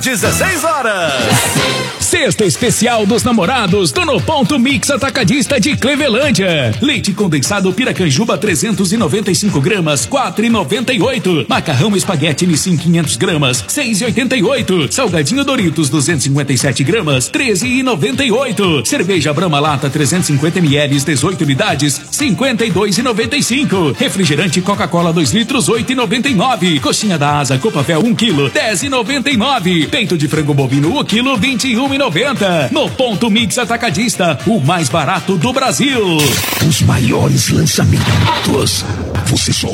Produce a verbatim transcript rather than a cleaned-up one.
dezesseis horas. Sexta especial dos namorados do No Ponto Mix Atacadista de Clevelândia. Leite condensado Piracanjuba trezentos e noventa e cinco gramas, quatro e noventa e oito. Macarrão espaguete Nissin quinhentos gramas, seis e oitenta e oito. Salgadinho Doritos duzentos e cinquenta e sete gramas, treze e noventa e oito. Cerveja Brahma Lata trezentos e cinquenta mililitros, dezoito unidades, cinquenta e dois e noventa e cinco. Refrigerante Coca-Cola dois litros, oito e noventa e nove. Coxinha da Asa Copavel um quilo, dez e noventa e nove. Peito de frango bovino o quilo, vinte e um e noventa. No Ponto Mix Atacadista, o mais barato do Brasil. Os maiores lançamentos. Você só